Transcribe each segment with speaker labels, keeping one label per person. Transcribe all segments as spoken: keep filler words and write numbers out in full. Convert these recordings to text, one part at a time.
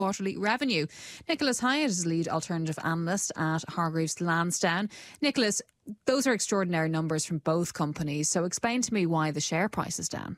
Speaker 1: quarterly revenue. Nicholas Hyatt is lead alternative analyst at Hargreaves Lansdown. Nicholas, those are extraordinary numbers from both companies. So explain to me why the share price is down.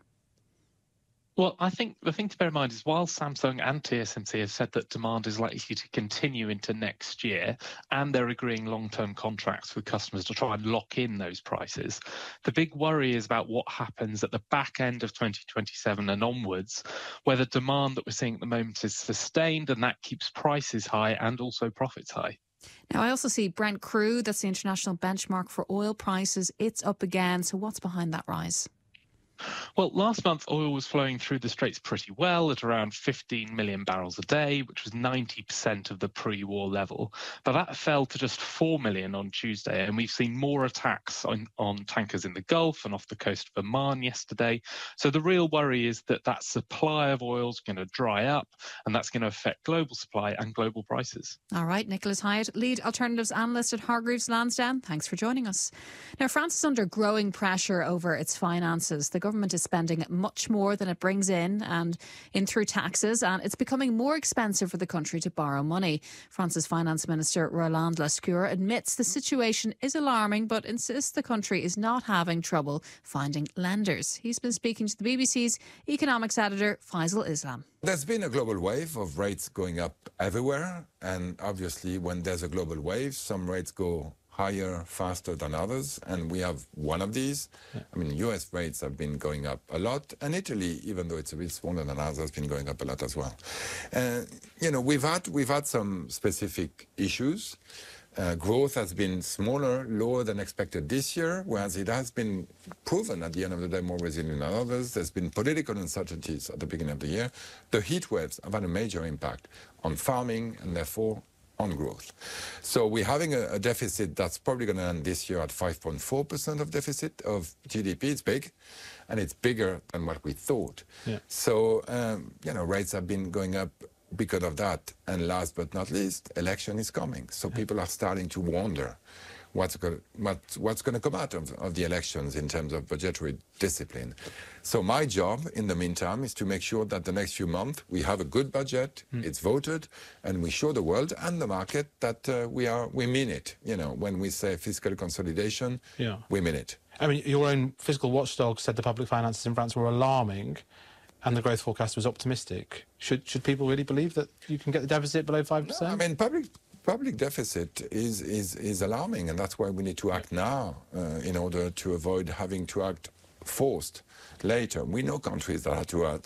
Speaker 2: Well, I think the thing to bear in mind is while Samsung and T S M C have said that demand is likely to continue into next year, and they're agreeing long-term contracts with customers to try and lock in those prices, the big worry is about what happens at the back end of twenty twenty-seven and onwards, where the demand that we're seeing at the moment is sustained and that keeps prices high and also profits high.
Speaker 1: Now, I also see Brent Crude, that's the international benchmark for oil prices. It's up again. So what's behind that rise?
Speaker 2: Well, last month, oil was flowing through the Straits pretty well at around fifteen million barrels a day, which was ninety percent of the pre-war level. But that fell to just four million on Tuesday, and we've seen more attacks on, on tankers in the Gulf and off the coast of Oman yesterday. So the real worry is that that supply of oil is going to dry up, and that's going to affect global supply and global prices.
Speaker 1: All right, Nicholas Hyatt, lead alternatives analyst at Hargreaves Lansdown. Thanks for joining us. Now, France is under growing pressure over its finances. The government is spending much more than it brings in and in through taxes, and it's becoming more expensive for the country to borrow money. France's Finance Minister Roland Lescure admits the situation is alarming, but insists the country is not having trouble finding lenders. He's been speaking to the B B C's economics editor Faisal Islam.
Speaker 3: There's been a global wave of rates going up everywhere, and obviously when there's a global wave, some rates go higher, faster than others, and we have one of these. Yeah. I mean, U S rates have been going up a lot, and Italy, even though it's a bit smaller than ours, has been going up a lot as well. Uh, you know, we've had we've had some specific issues. Uh, growth has been smaller, lower than expected this year, whereas it has been proven at the end of the day more resilient than others. There's been political uncertainties at the beginning of the year. The heat waves have had a major impact on farming and therefore on growth. So we're having a, a deficit that's probably going to end this year at five point four percent of deficit of G D P. It's big, and it's bigger than what we thought. Yeah. So, um, you know, rates have been going up because of that. And last but not least, election is coming. So yeah. people are starting to wonder what's going what, what's going to come out of, of the elections in terms of budgetary discipline. So my job in the meantime is to make sure that the next few months we have a good budget, mm. it's voted, and we show the world and the market that uh, we are we mean it. You know, when we say fiscal consolidation, yeah. we mean it.
Speaker 4: I mean, your own fiscal watchdog said the public finances in France were alarming, and the growth forecast was optimistic. Should should people really believe that you can get the deficit below five percent?
Speaker 3: No, I mean, public public deficit is, is, is alarming, and that's why we need to act now uh, in order to avoid having to act forced later. We know countries that have to act,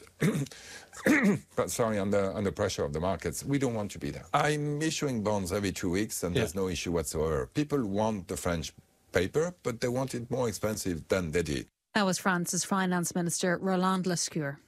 Speaker 3: but sorry, under, under pressure of the markets. We don't want to be there. I'm issuing bonds every two weeks, and yeah. there's no issue whatsoever. People want the French paper, but they want it more expensive than they did.
Speaker 1: That was France's Finance Minister Roland Lescure.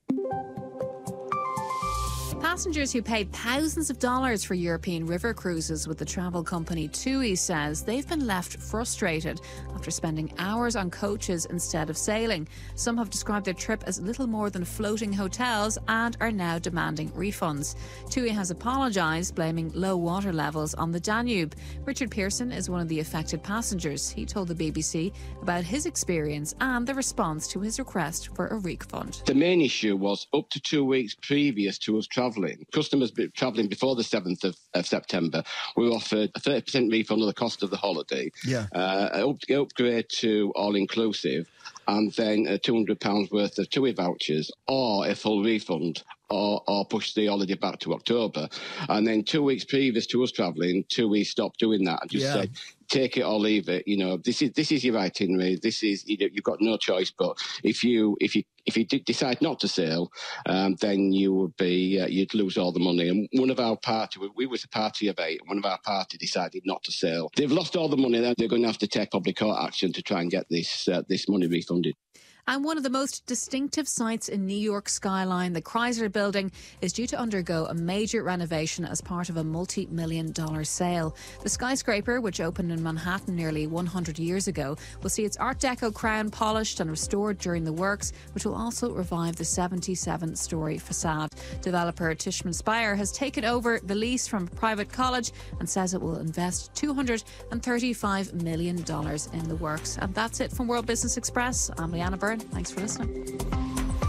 Speaker 1: Passengers who paid thousands of dollars for European river cruises with the travel company TUI says they've been left frustrated after spending hours on coaches instead of sailing. Some have described their trip as little more than floating hotels and are now demanding refunds. TUI has apologised, blaming low water levels on the Danube. Richard Pearson is one of the affected passengers. He told the B B C about his experience and the response to his request for a refund.
Speaker 5: The main issue was up to two weeks previous to us travelling. Customers travelling before the seventh of, of September were offered a thirty percent refund of the cost of the holiday, yeah. uh, up, upgrade to all-inclusive, and then uh, two hundred pounds worth of TUI vouchers, or a full refund, or, or push the holiday back to October. And then two weeks previous to us travelling, TUI stopped doing that and just yeah. said, take it or leave it. You know, this is this is your itinerary. This is, you know, you've got no choice. But if you if you if you decide not to sail, um, then you would be uh, you'd lose all the money. And one of our party, we was a party of eight. One of our party decided not to sail. They've lost all the money. Then they're going to have to take public court action to try and get this uh, this money refunded.
Speaker 1: And one of the most distinctive sites in New York skyline, the Chrysler Building, is due to undergo a major renovation as part of a multi-million dollar sale. The skyscraper, which opened in Manhattan nearly one hundred years ago, will see its Art Deco crown polished and restored during the works, which will also revive the seventy-seven story facade. Developer Tishman Speyer has taken over the lease from a private college and says it will invest two hundred thirty-five million dollars in the works. And that's it from World Business Express. I'm Leanna Byrne. Thanks for listening.